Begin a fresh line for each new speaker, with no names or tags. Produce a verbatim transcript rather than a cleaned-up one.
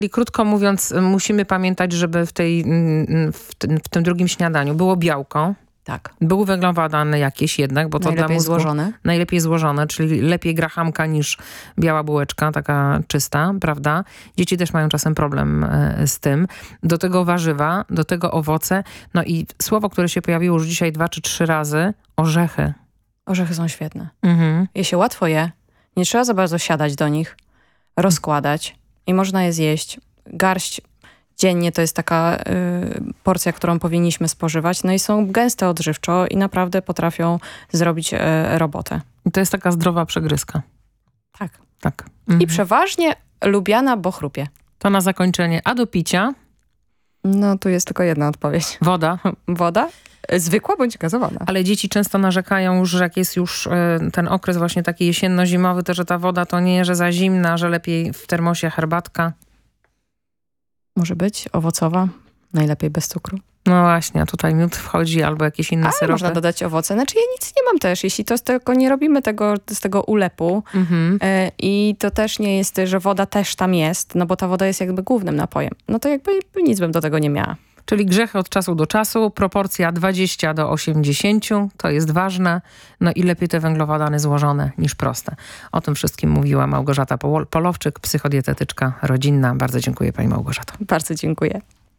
I krótko mówiąc, musimy pamiętać, żeby w, tej, w, tym, w tym drugim śniadaniu było białko.
Tak.
Były węglowodany jakieś jednak, bo to
najlepiej
dla mózgu
złożone.
Najlepiej złożone, czyli lepiej grahamka niż biała bułeczka, taka czysta, prawda? Dzieci też mają czasem problem z tym. Do tego warzywa, do tego owoce. No i słowo, które się pojawiło już dzisiaj dwa czy trzy razy, orzechy.
Orzechy są świetne.
Mhm.
Je się łatwo je. Nie trzeba za bardzo siadać do nich, rozkładać i można je zjeść. Garść dziennie to jest taka y, porcja, którą powinniśmy spożywać. No i są gęste odżywczo i naprawdę potrafią zrobić y, robotę.
I to jest taka zdrowa przegryzka.
Tak.
Tak. Mhm.
I przeważnie lubiana, bo chrupie.
To na zakończenie. A do picia?
No tu jest tylko jedna odpowiedź.
Woda.
Woda? Zwykła bądź gazowana.
Ale dzieci często narzekają już, że jak jest już y, ten okres właśnie taki jesienno-zimowy, to że ta woda to nie, że za zimna, że lepiej w termosie herbatka.
Może być owocowa, najlepiej bez cukru.
No właśnie, a tutaj miód wchodzi albo jakieś inne
Ale
syropy.
można dodać owoce. Znaczy ja nic nie mam też, jeśli to z tego nie robimy tego, z tego ulepu
Mhm.
y, i to też nie jest, że woda też tam jest, no bo ta woda jest jakby głównym napojem. No to jakby nic bym do tego nie miała.
Czyli grzechy od czasu do czasu, proporcja dwadzieścia do osiemdziesięciu, to jest ważne. No i lepiej te węglowodany złożone niż proste. O tym wszystkim mówiła Małgorzata Polowczyk, psychodietetyczka rodzinna. Bardzo dziękuję pani Małgorzato.
Bardzo dziękuję.